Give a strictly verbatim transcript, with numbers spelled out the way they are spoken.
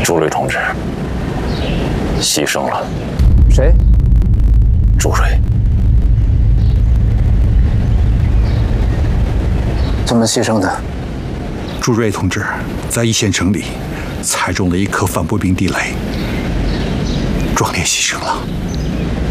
朱瑞同志牺牲了。 谁？ 朱瑞。 怎么牺牲的？ 朱瑞同志在一线城里踩中了一颗反步兵地雷，壮烈牺牲了。